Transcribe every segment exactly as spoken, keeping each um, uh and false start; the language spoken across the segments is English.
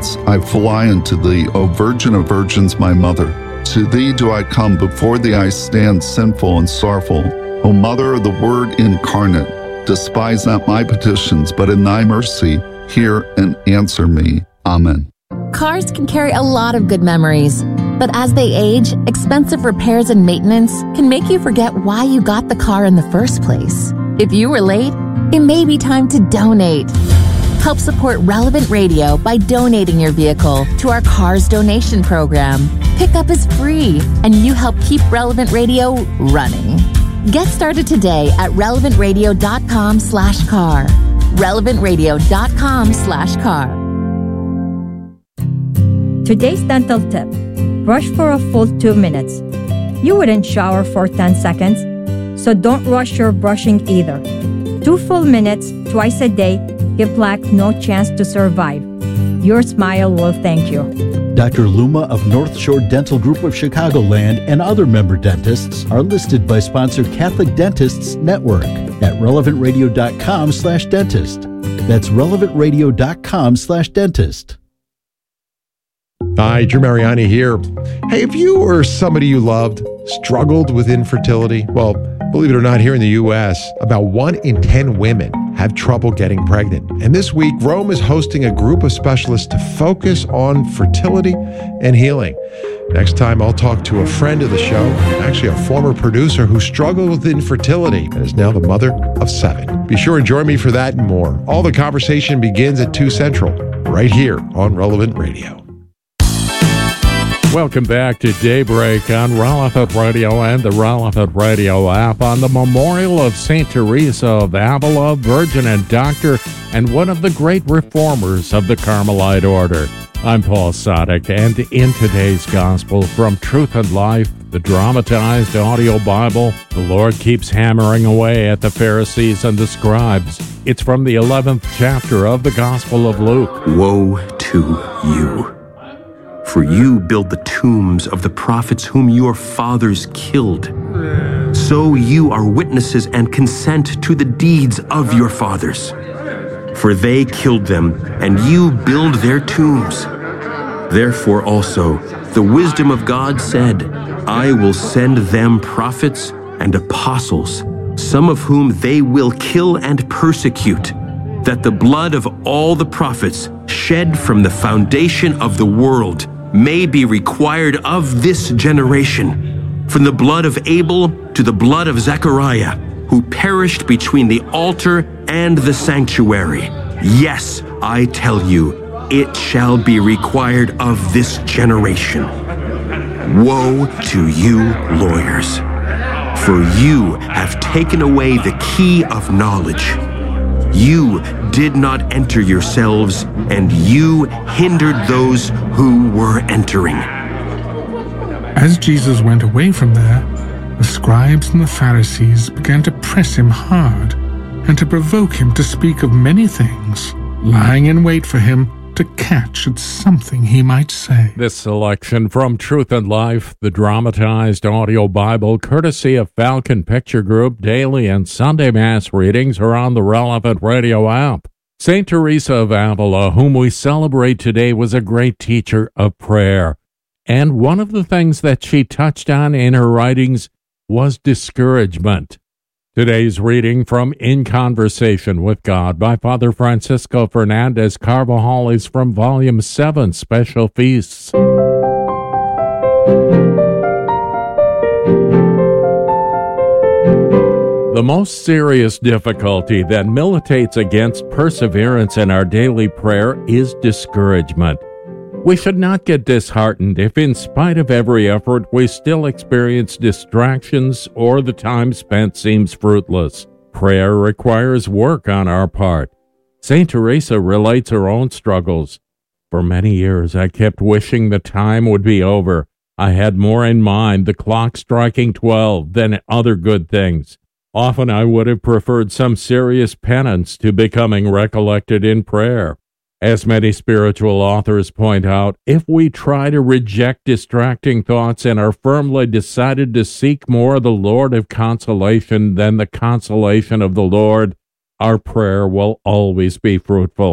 thence I fly unto thee, O Virgin of Virgins, my mother. To thee do I come, before thee I stand sinful and sorrowful. O Mother of the Word incarnate, despise not my petitions, but in thy mercy hear and answer me. Amen. Cars can carry a lot of good memories, but as they age, expensive repairs and maintenance can make you forget why you got the car in the first place. If you were late, it may be time to donate. Help support Relevant Radio by donating your vehicle to our Cars Donation Program. Pickup is free, and you help keep Relevant Radio running. Get started today at relevantradio.com slash car. relevantradio.com slash car. Today's dental tip. Brush for a full two minutes. You wouldn't shower for ten seconds, so don't rush your brushing either. Two full minutes, twice a day, give plaque no chance to survive. Your smile will thank you. Doctor Luma of North Shore Dental Group of Chicagoland and other member dentists are listed by sponsor Catholic Dentists Network at relevantradio.com slash dentist. That's relevantradio.com slash dentist. Hi, Drew Mariani here. Hey, if you or somebody you loved struggled with infertility, well, believe it or not, here in the U S, about one in ten women have trouble getting pregnant. And this week, Rome is hosting a group of specialists to focus on fertility and healing. Next time, I'll talk to a friend of the show, actually a former producer who struggled with infertility and is now the mother of seven. Be sure and join me for that and more. All the conversation begins at two Central, right here on Relevant Radio. Welcome back to Daybreak on Relevant Radio and the Relevant Radio app on the memorial of Saint Teresa of Avila, Virgin and Doctor, and one of the great reformers of the Carmelite Order. I'm Paul Sadek, and in today's Gospel from Truth and Life, the dramatized audio Bible, the Lord keeps hammering away at the Pharisees and the scribes. It's from the eleventh chapter of the Gospel of Luke. Woe to you! For you build the tombs of the prophets whom your fathers killed. So you are witnesses and consent to the deeds of your fathers. For they killed them, and you build their tombs. Therefore also, the wisdom of God said, I will send them prophets and apostles, some of whom they will kill and persecute, that the blood of all the prophets shed from the foundation of the world may be required of this generation, from the blood of Abel to the blood of Zechariah, who perished between the altar and the sanctuary. Yes, I tell you, it shall be required of this generation. Woe to you, lawyers, for you have taken away the key of knowledge. You did not enter yourselves, and you hindered those who were entering. As Jesus went away from there, the scribes and the Pharisees began to press him hard and to provoke him to speak of many things, lying in wait for him to catch at something he might say. This selection from Truth and Life, the dramatized audio Bible, courtesy of Falcon Picture Group, daily and Sunday Mass readings are on the Relevant Radio app. Saint Teresa of Avila, whom we celebrate today, was a great teacher of prayer. And one of the things that she touched on in her writings was discouragement. Today's reading from In Conversation with God by Father Francisco Fernandez Carvajal is from Volume seven, Special Feasts. The most serious difficulty that militates against perseverance in our daily prayer is discouragement. We should not get disheartened if, in spite of every effort, we still experience distractions or the time spent seems fruitless. Prayer requires work on our part. Saint Teresa relates her own struggles. For many years, I kept wishing the time would be over. I had more in mind, the clock striking twelve, than other good things. Often I would have preferred some serious penance to becoming recollected in prayer. As many spiritual authors point out, if we try to reject distracting thoughts and are firmly decided to seek more the Lord of consolation than the consolation of the Lord, our prayer will always be fruitful.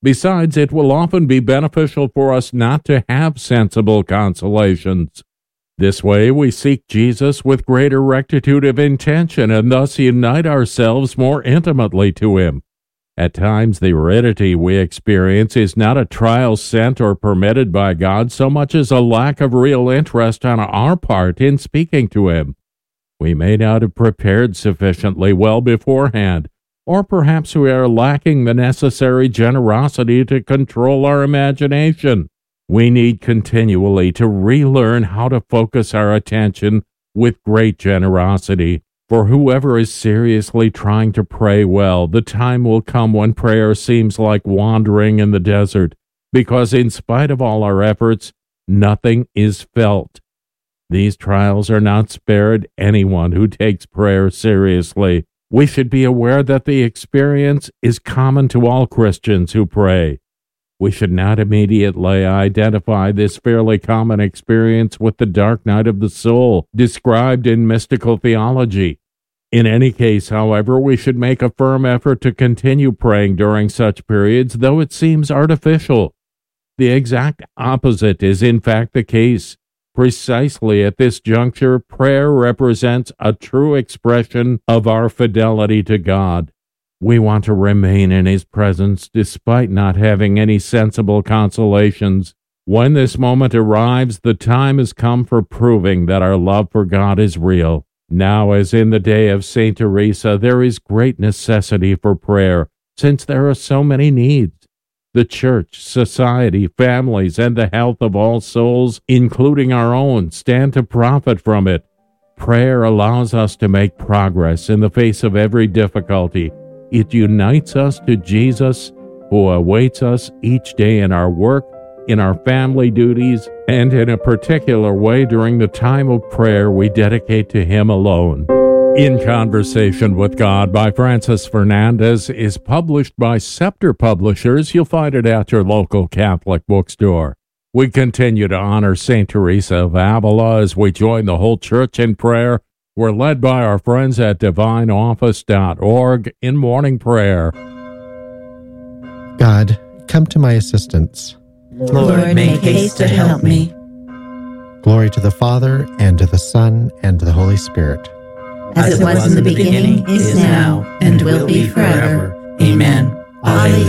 Besides, it will often be beneficial for us not to have sensible consolations. This way, we seek Jesus with greater rectitude of intention and thus unite ourselves more intimately to him. At times, the aridity we experience is not a trial sent or permitted by God so much as a lack of real interest on our part in speaking to him. We may not have prepared sufficiently well beforehand, or perhaps we are lacking the necessary generosity to control our imagination. We need continually to relearn how to focus our attention with great generosity. For whoever is seriously trying to pray well, the time will come when prayer seems like wandering in the desert, because in spite of all our efforts, nothing is felt. These trials are not spared anyone who takes prayer seriously. We should be aware that the experience is common to all Christians who pray. We should not immediately identify this fairly common experience with the dark night of the soul described in mystical theology. In any case, however, we should make a firm effort to continue praying during such periods, though it seems artificial. The exact opposite is in fact the case. Precisely at this juncture, prayer represents a true expression of our fidelity to God. We want to remain in his presence despite not having any sensible consolations. When this moment arrives, the time has come for proving that our love for God is real. Now, as in the day of Saint Teresa, there is great necessity for prayer, since there are so many needs. The church, society, families, and the health of all souls, including our own, stand to profit from it. Prayer allows us to make progress in the face of every difficulty. It unites us to Jesus, who awaits us each day in our work, in our family duties, and in a particular way during the time of prayer we dedicate to him alone. In Conversation with God by Francis Fernandez is published by Scepter Publishers. You'll find it at your local Catholic bookstore. We continue to honor Saint Teresa of Avila as we join the whole church in prayer. We're led by our friends at divine office dot org in morning prayer. God, come to my assistance. Lord, make haste to help me. Glory to the Father, and to the Son, and to the Holy Spirit. As it was in the beginning, is now, and will be forever. Amen. Alleluia.